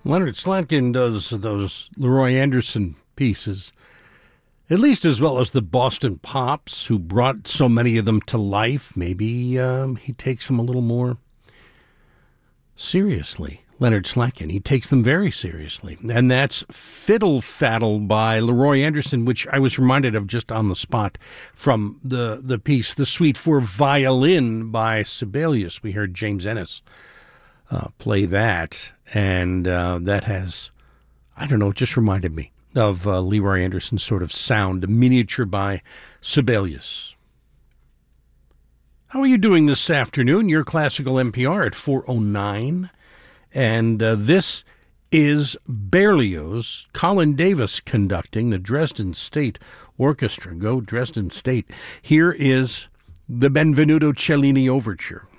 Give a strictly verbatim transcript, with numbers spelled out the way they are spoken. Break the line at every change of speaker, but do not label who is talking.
Leonard Slatkin does those Leroy Anderson pieces at least as well as the Boston Pops, who brought so many of them to life. Maybe um, he takes them a little more seriously. Leonard Slatkin, he takes them very seriously. And that's Fiddle Faddle by Leroy Anderson, which I was reminded of just on the spot from the, the piece, The Suite for Violin by Sibelius. We heard James Ennis uh, play that, and uh, that has, I don't know, it just reminded me of uh, Leroy Anderson's sort of sound, a miniature by Sibelius. How are you doing this afternoon? Your Classical N P R at four oh nine. And uh, this is Berlioz, Colin Davis conducting the Dresden State Orchestra. Go Dresden State. Here is the Benvenuto Cellini Overture.